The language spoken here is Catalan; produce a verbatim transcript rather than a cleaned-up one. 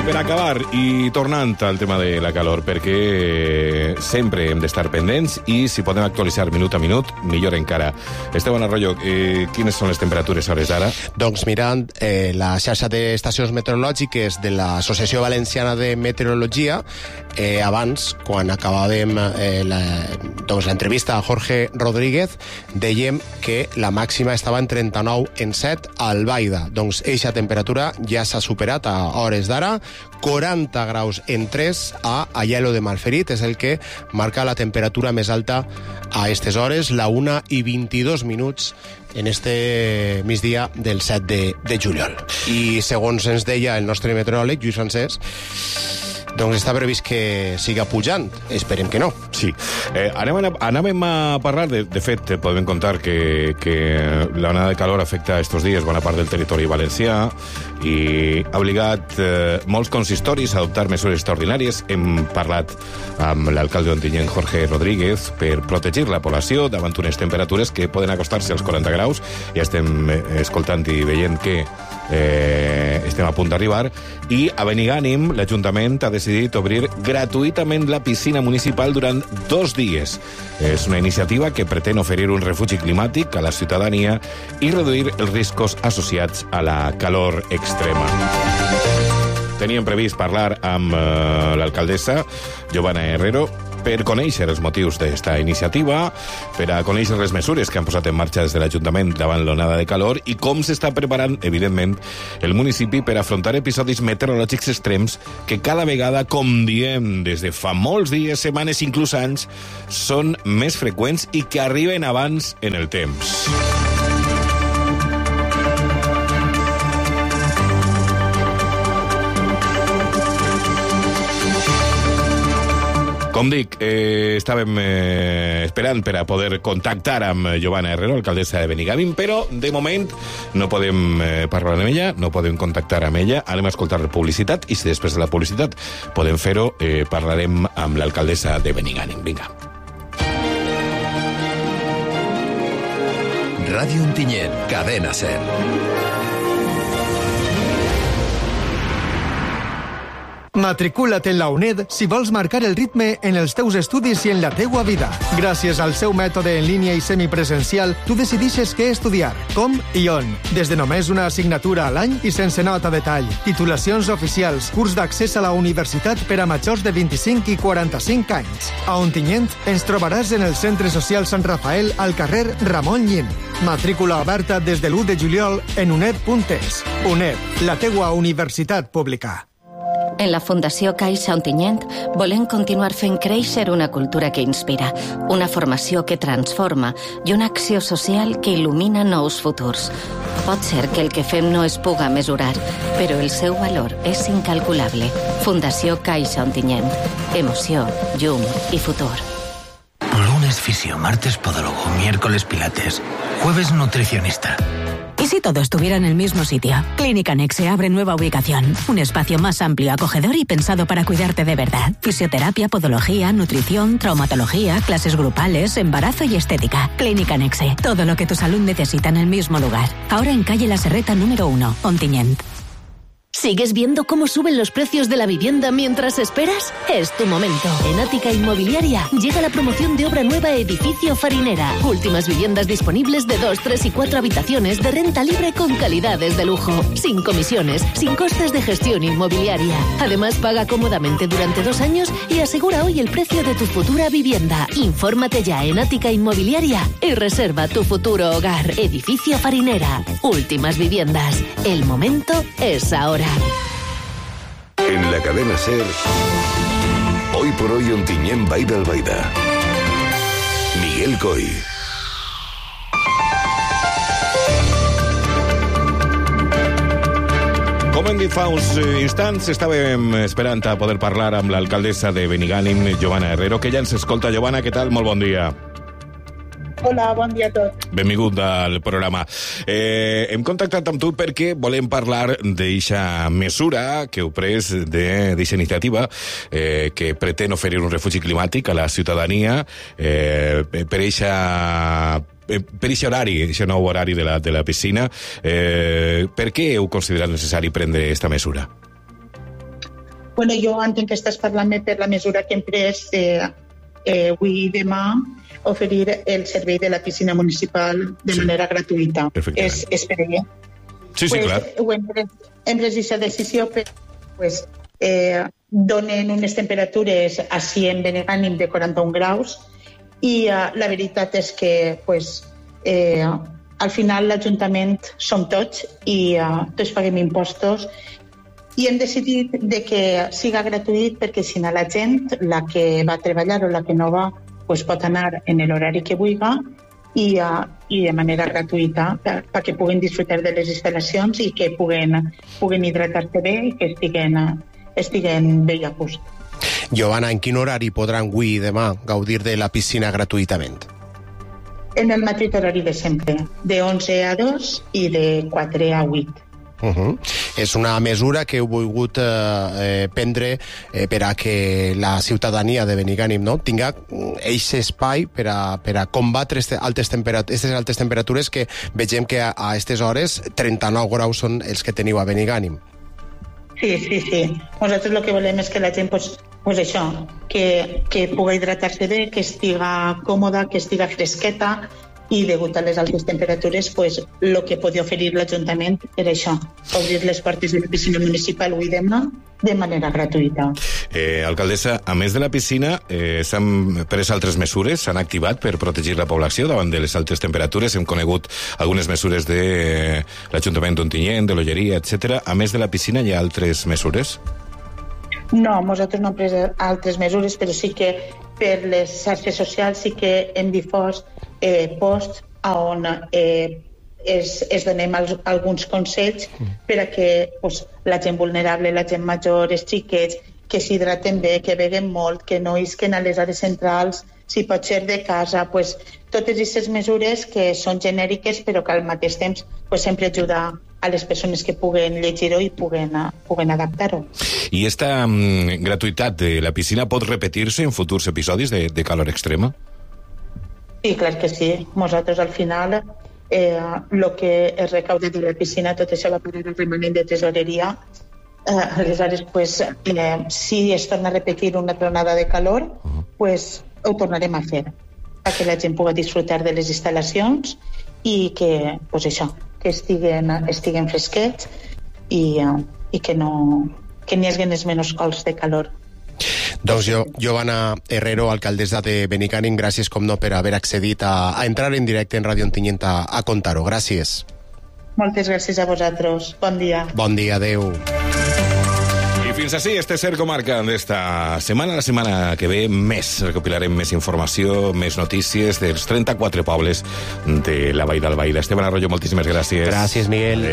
per acabar, i tornant al tema de la calor, perquè sempre hem d'estar pendents i si podem actualitzar minut a minut, millor encara. Esteban Arroyo, eh, quines són les temperatures a hores d'ara? Doncs mirant eh, la xarxa d'estacions meteorològiques de l'Associació Valenciana de Meteorologia, eh, abans, quan acabàvem eh, la, doncs, l'entrevista a Jorge Rodríguez, dèiem que la màxima estava en trenta-nou en set a Albaida. Doncs eixa temperatura ja s'ha superat a hores d'ara, quaranta graus en tres a Aielo de Malferit, és el que marca la temperatura més alta a aquestes hores, la una i vint-i-dos minuts en este migdia del set de, de juliol. I segons ens deia el nostre meteoròleg, Lluís Francesc, doncs està previst que siga pujant. Esperem que no. Sí. Eh, anem a, anàvem a parlar, de, de fet, podem contar que, que la onada de calor afecta estos dies bona part del territori valencià i ha obligat eh, molts consistoris a adoptar mesures extraordinàries. Hem parlat amb l'alcalde d'Ontinyent, Jorge Rodríguez, per protegir la població davant unes temperatures que poden acostar-se als quaranta graus. Ja estem escoltant i veient que eh, estem a punt d'arribar. I a Benigànim, l'Ajuntament ha decidit obrir gratuïtament la piscina municipal durant dos dies. És una iniciativa que pretén oferir un refugi climàtic a la ciutadania i reduir els riscos associats a la calor extrema. Teníem previst parlar amb uh, l'alcaldessa Giovanna Herrero per conèixer els motius d'esta iniciativa, per a conèixer les mesures que han posat en marxa des de l'Ajuntament davant l'onada de calor i com s'està preparant, evidentment, el municipi per afrontar episodis meteorològics extrems que cada vegada, com diem des de fa molts dies, setmanes, inclús anys, són més freqüents i que arriben abans en el temps. Com dic, eh, estàvem eh, esperant per a poder contactar amb Giovanna Herrero, alcaldessa de Benigànim, però de moment no podem eh, parlar amb ella, no podem contactar amb ella. Anem a escoltar publicitat i si després de la publicitat podem fer-ho, eh, parlarem amb l'alcaldessa de Benigànim. Vinga. Ràdio Ontinyent, Cadena Ser. Matricula't en la UNED si vols marcar el ritme en els teus estudis i en la teua vida. Gràcies al seu mètode en línia i semipresencial, tu decidixes què estudiar, com i on. Des de només una assignatura a l'any i sense nota de tall. Titulacions oficials, curs d'accés a la universitat per a majors de vint-i-cinc i quaranta-cinc anys. A Ontinyent ens trobaràs en el Centre Social Sant Rafael al carrer Ramon Llim. Matrícula oberta des de l'u de juliol en uned punt es. UNED, la teua universitat pública. En la Fundació Caixa Ontinyent volem continuar fent créixer una cultura que inspira, una formació que transforma i una acció social que il·lumina nous futurs. Pot ser que el que fem no es puga mesurar, però el seu valor és incalculable. Fundació Caixa Ontinyent. Emoció, llum i futur. Lunes fisio, martes podólogo, miércoles pilates, jueves nutricionista. ¿Y si todo estuviera en el mismo sitio? Clínica Nexe abre nueva ubicación. Un espacio más amplio, acogedor y pensado para cuidarte de verdad. Fisioterapia, podología, nutrición, traumatología, clases grupales, embarazo y estética. Clínica Nexe. Todo lo que tu salud necesita en el mismo lugar. Ahora en calle La Serreta número uno, Ontinyent. ¿Sigues viendo cómo suben los precios de la vivienda mientras esperas? Es tu momento. En Ática Inmobiliaria llega la promoción de obra nueva Edificio Farinera. Últimas viviendas disponibles de dos, tres y cuatro habitaciones de renta libre con calidades de lujo. Sin comisiones, sin costes de gestión inmobiliaria. Además, paga cómodamente durante dos años y asegura hoy el precio de tu futura vivienda. Infórmate ya en Ática Inmobiliaria y reserva tu futuro hogar. Edificio Farinera. Últimas viviendas. El momento es ahora. En la Cadena Ser, hoy por hoy Ontinyent Baida Albaida. Miguel Coy. Com hem dit fa uns instants, estàvem esperant a poder parlar amb l'alcaldessa de Benigànim, Giovanna Herrero, que ja ens escolta. Giovanna, què tal? Molt bon dia. Hola, bon dia a tots. Benvingut al programa. Eh, hem contactat amb tu perquè volem parlar d'eixa mesura que heu pres, d'eixa iniciativa eh, que pretén oferir un refugi climàtic a la ciutadania eh, per eixa per aquest horari, aquest nou horari de la, de la piscina. Eh, per què heu considerat necessari prendre aquesta mesura? Bueno, jo entenc que estàs parlant per la mesura que hem pres eh, eh, avui i demà oferir el servei de la piscina municipal de sí. manera gratuïta. És, és per ella. Sí, sí, pues, clar. Ho hem pres, hem pres aquesta decisió per pues, eh, donen unes temperatures així en Benigànim de quaranta-un graus i uh, la veritat és que pues, eh, al final l'Ajuntament som tots i uh, tots paguem impostos i hem decidit de que siga gratuït perquè si no la gent, la que va treballar o la que no va, pues, pot anar en l'horari que vulgui i, uh, i de manera gratuïta per, perquè puguen disfrutar de les instal·lacions i que puguen, puguen hidratar-se bé i que estiguen, estiguen bé i a gust. Giovanna, en quin horari podran avui i demà gaudir de la piscina gratuïtament? En el mateix horari de sempre, de onze a dos i de quatre a vuit. Uh -huh. És una mesura que heu volgut eh, eh, prendre eh, per a que la ciutadania de Benigànim, no, tinga aquest espai per a, per a combatre aquestes altes, temperat altes temperatures que vegem que a aquestes hores trenta-nou graus són els que teniu a Benigànim. Sí, sí, sí. Nosaltres el que volem és que la gent, pues, pues això, que, que pugui hidratar-se bé, que estiga còmoda, que estiga fresqueta, i degut a les altes temperatures, pues, el que podia oferir l'Ajuntament era això, obrir les portes de la piscina municipal avui demà de manera gratuïta. Eh, alcaldessa, a més de la piscina, eh, s'han pres altres mesures, s'han activat per protegir la població davant de les altes temperatures. Hem conegut algunes mesures de eh, l'Ajuntament d'Ontinyent, de l'Olleria, etcètera. A més de la piscina, hi ha altres mesures? No, nosaltres no hem pres altres mesures, però sí que per les xarxes socials sí que hem difós eh, posts on eh, es, es donem als, alguns consells per a que pues, la gent vulnerable, la gent major, els xiquets, que s'hidraten bé, que beguen molt, que no isquen a les hores centrals, si pot ser de casa, pues, totes aquestes mesures que són genèriques però que al mateix temps pues, sempre ajudar a les persones que puguen llegir-ho i puguen, puguen adaptar-ho. I esta um, gratuïtat de la piscina pot repetir-se en futurs episodis de, de calor extrema? Sí, clar que sí. Nosaltres al final eh, lo que es recauda de la piscina, tot això va per el remanent de tesoreria. Eh, aleshores, pues, eh, si es torna a repetir una tronada de calor, uh-huh. pues, ho tornarem a fer perquè la gent pugui disfrutar de les instal·lacions i que, pues això, que estiguen, estiguen fresquets i, uh, i que no que n'hi hagi els menys cols de calor. Doncs jo, Giovanna Herrero, alcaldessa de Benigànim, gràcies com no per haver accedit a, a entrar en directe en Ràdio Ontinyent a, a contar-ho. Gràcies. Moltes gràcies a vosaltres. Bon dia. Bon dia, adeu. I fins així este Ser Comarca d'esta setmana. La setmana que ve més recopilarem més informació, més notícies dels trenta-quatre pobles de la Vall d'Albaida. Esteban Arroyo, moltíssimes gràcies. Gràcies, Miguel.